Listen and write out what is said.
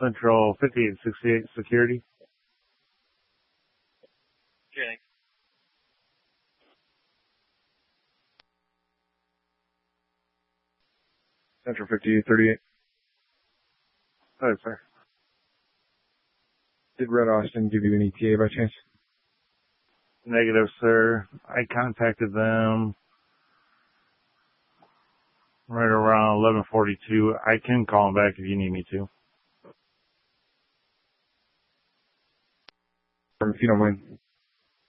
Central 5868 Security. Okay. Central 5838. Oh, sir. Did Red Austin give you an ETA by chance? Negative, sir. I contacted them right around 11:42. I can call them back if you need me to. If you don't mind.